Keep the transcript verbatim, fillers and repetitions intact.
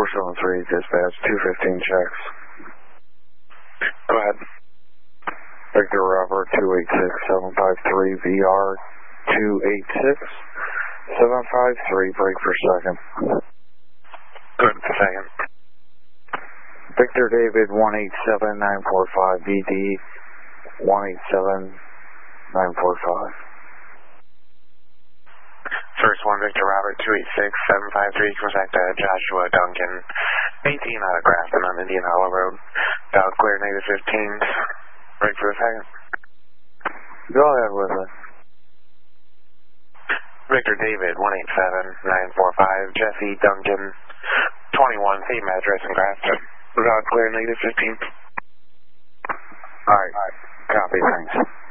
seven three, dispatch two fifteen checks. Go ahead. Victor Robert two eight six seven five three, V R two eight six seven five three, break for second. Good, second. Victor David one eight seven nine four five, V D one eight seven nine four five. First one, Victor Robert two eight six seven five three, contact uh, Joshua Duncan, eighteen out of Grafton on Indian Hollow Road. Dial clear, negative fifteen. Break for a second. Go ahead with it. Victor David one eight seven nine four five, Jesse Duncan, twenty-one, same address in Grafton. Dial clear, negative fifteen. Alright, copy, thanks.